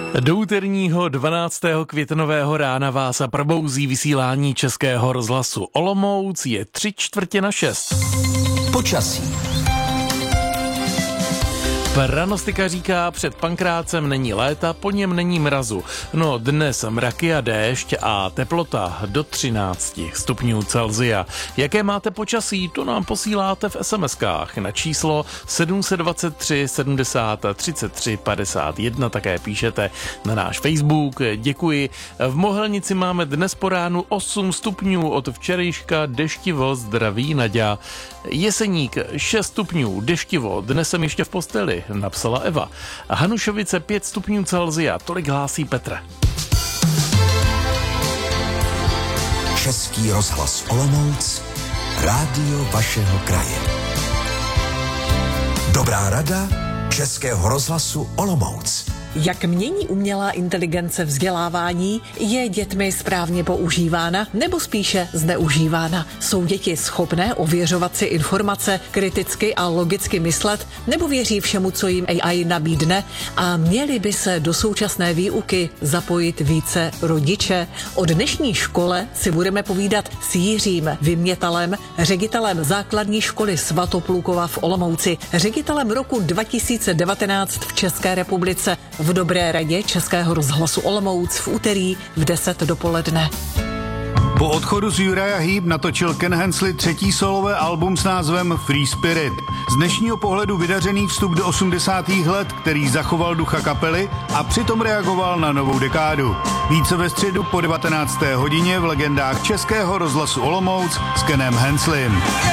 Do úterního 12. květnového rána vás probouzí vysílání Českého rozhlasu Olomouc, je 5:45. Počasí. Pranostika říká, před Pankrácem není léta, po něm není mrazu. No dnes mraky a déšť a teplota do 13 stupňů Celsia. Jaké máte počasí, to nám posíláte v SMS-kách na číslo 723 70 33 51, také píšete na náš Facebook, děkuji. V Mohelnici máme dnes po ránu 8 stupňů, od včerejška deštivo, zdraví Naďa. Jeseník 6 stupňů, deštivo, dnes jsem ještě v posteli, napsala Eva. Hanušovice 5 stupňů Celsia, tolik hlásí Petr. Český rozhlas Olomouc, rádio vašeho kraje. Dobrá rada Českého rozhlasu Olomouc. Jak mění umělá inteligence vzdělávání? Je dětmi správně používána nebo spíše zneužívána? Jsou děti schopné ověřovat si informace, kriticky a logicky myslet, nebo věří všemu, co jim AI nabídne? A měli by se do současné výuky zapojit více rodiče? O dnešní škole si budeme povídat s Jiřím Vymětalem, ředitelem základní školy Svatoplukova v Olomouci, ředitelem roku 2019 v České republice. V Dobré radě Českého rozhlasu Olomouc v úterý v 10 dopoledne. Po odchodu z Uriah Heep natočil Ken Hensley třetí solové album s názvem Free Spirit. Z dnešního pohledu vydařený vstup do 80. let, který zachoval ducha kapely a přitom reagoval na novou dekádu. Více ve středu po 19. hodině v legendách Českého rozhlasu Olomouc s Kenem Henslem.